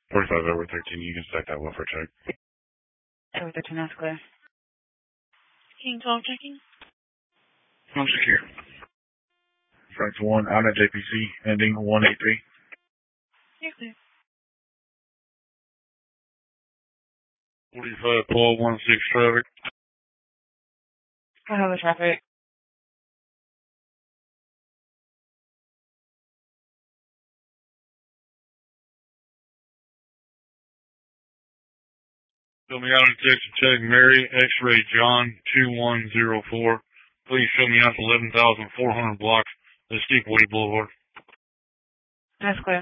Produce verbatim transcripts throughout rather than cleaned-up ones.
forty-five over thirteen, you can stack that well for a check. Over thirteen, that's clear. King twelve checking. I'm secure. Frank one out at J P C, ending one eight three. You're clear. forty-five, Paul, one six traffic. I have the traffic. Show me out on Texas Tech, Mary, X-ray John, two one zero four. Please show me out to eleven thousand four hundred blocks, the Steepway Boulevard. That's clear.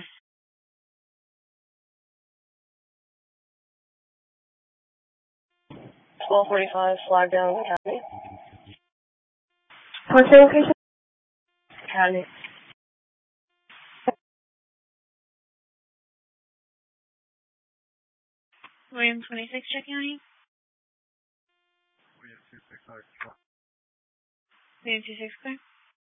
twelve forty-five, flag down, Academy. What's the location? Academy. William twenty-six checking on you. William two six clear.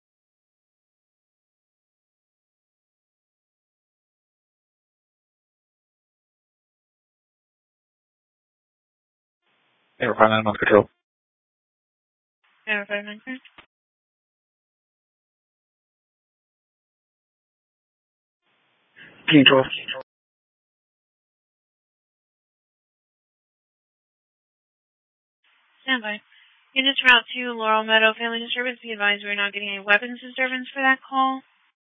Air five nine on control. Air five nine clear. King twelve. Stand by. Units route to Laurel Meadow Family Disturbance. Be advised we're not getting any weapons disturbance for that call.